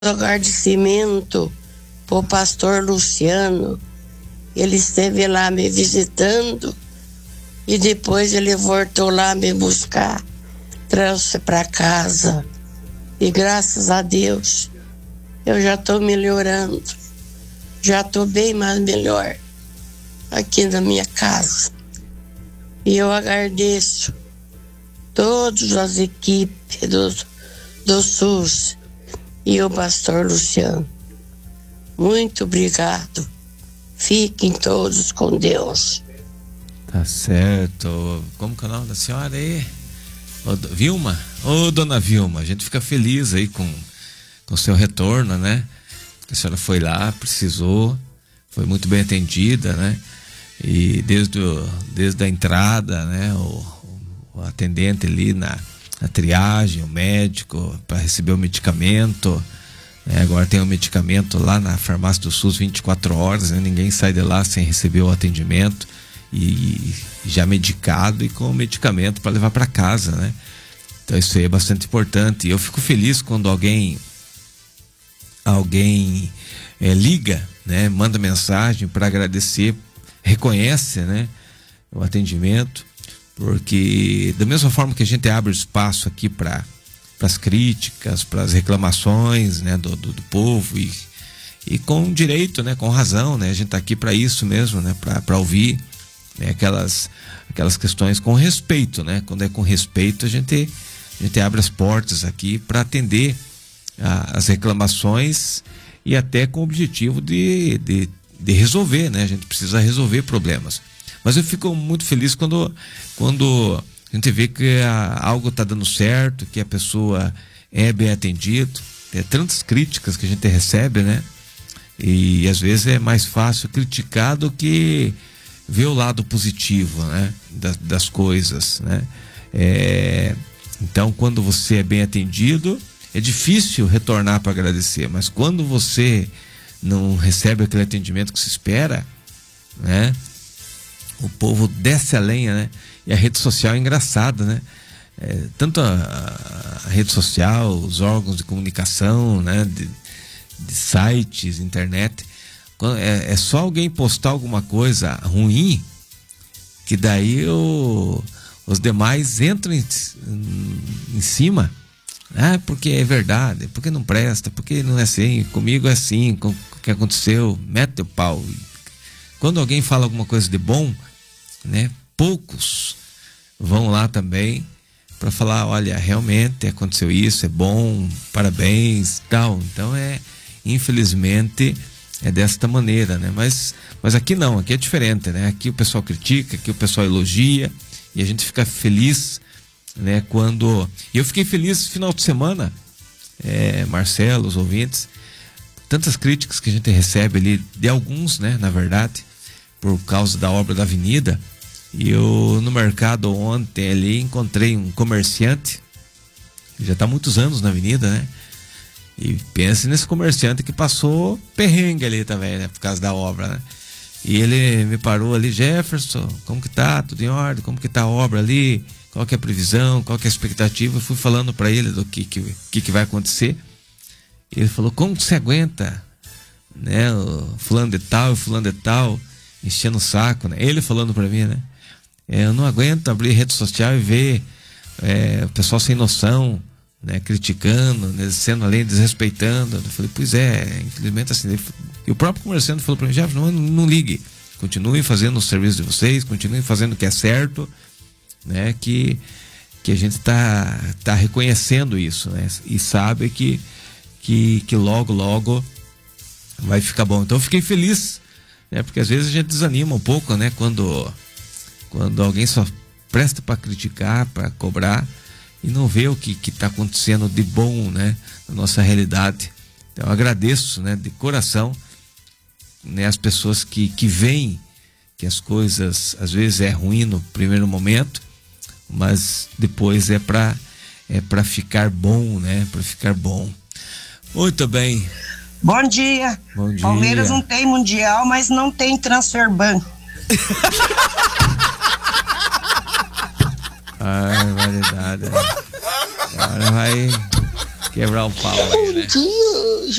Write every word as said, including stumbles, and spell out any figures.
agradecimento pro pastor Luciano. Ele esteve lá me visitando e depois ele voltou lá me buscar, trouxe para casa. E graças a Deus eu já estou melhorando, já estou bem mais melhor aqui na minha casa. E eu agradeço todas as equipes do, do SUS e o pastor Luciano. Muito obrigado. Fiquem todos com Deus. Tá certo. Como que é o nome da senhora aí? Ô, Vilma? Ô, dona Vilma, a gente fica feliz aí com com o seu retorno, né? A senhora foi lá, precisou, foi muito bem atendida, né? E desde, o, desde a entrada, né? O, o atendente ali na, na triagem, o médico, para receber o medicamento. É, agora tem o medicamento lá na farmácia do SUS vinte e quatro horas, né? Ninguém sai de lá sem receber o atendimento e já medicado e com o medicamento para levar para casa, né? Então isso aí é bastante importante. E eu fico feliz quando alguém alguém é, liga, né? Manda mensagem para agradecer, reconhece, né? O atendimento, porque da mesma forma que a gente abre espaço aqui para para as críticas, para as reclamações, né, do, do, do povo e, e com direito, né, com razão, né, a gente está aqui para isso mesmo, né, para ouvir, né, aquelas, aquelas questões com respeito, né, quando é com respeito a gente, a gente abre as portas aqui para atender a, as reclamações e até com o objetivo de, de, de resolver, né, a gente precisa resolver problemas. Mas eu fico muito feliz quando, quando a gente vê que a, algo está dando certo, que a pessoa é bem atendida. Tem tantas críticas que a gente recebe, né? E às vezes é mais fácil criticar do que ver o lado positivo, né? Das, das coisas, né? É, então, quando você é bem atendido, é difícil retornar para agradecer. Mas quando você não recebe aquele atendimento que se espera, né? O povo desce a lenha, né? E a rede social é engraçada, né? É, tanto a, a rede social, os órgãos de comunicação, né? De, de sites, internet. É, é só alguém postar alguma coisa ruim que daí o, os demais entram em, em cima. Ah, porque é verdade, porque não presta, porque não é assim, comigo é assim, com o que aconteceu, mete o pau. Quando alguém fala alguma coisa de bom, né? Poucos vão lá também para falar, olha, realmente aconteceu isso, é bom, parabéns, tal. Então é, infelizmente, é desta maneira, né? Mas, mas aqui não, aqui é diferente, né? Aqui o pessoal critica, aqui o pessoal elogia e a gente fica feliz, né? Quando e eu fiquei feliz esse final de semana, é, Marcelo, os ouvintes, tantas críticas que a gente recebe ali de alguns, né? Na verdade, por causa da obra da avenida. E eu no mercado ontem ali encontrei um comerciante que já está há muitos anos na avenida, né? E pense nesse comerciante que passou perrengue ali também, né? Por causa da obra, né? E ele me parou ali, Jefferson, como que tá? Tudo em ordem? Como que tá a obra ali? Qual que é a previsão? Qual que é a expectativa? Eu fui falando para ele do que que, que que vai acontecer. E ele falou, como que você aguenta? Né? O fulano de tal, o fulano de tal, enchendo o saco, né? Ele falando para mim, né? É, eu não aguento abrir rede social e ver é, o pessoal sem noção, né, criticando, né, sendo além, desrespeitando. Eu falei, pois é, infelizmente assim. E o próprio comerciante falou para mim, já não, não ligue, continuem fazendo o serviço de vocês, continuem fazendo o que é certo, né, que, que a gente tá, tá reconhecendo isso, né, e sabe que, que, que logo, logo vai ficar bom. Então eu fiquei feliz, né, porque às vezes a gente desanima um pouco, né, quando quando alguém só presta para criticar, para cobrar e não vê o que está acontecendo de bom, né, na nossa realidade. Então eu agradeço, né, de coração, né, as pessoas que, que veem que as coisas às vezes é ruim no primeiro momento, mas depois é para é para ficar bom, né, para ficar bom. Muito bem. Bom dia. Bom dia. Palmeiras não tem mundial, mas não tem transfer ban. Ai, variedade. Agora vai. Quebrar o pau aí, né? Bom dia,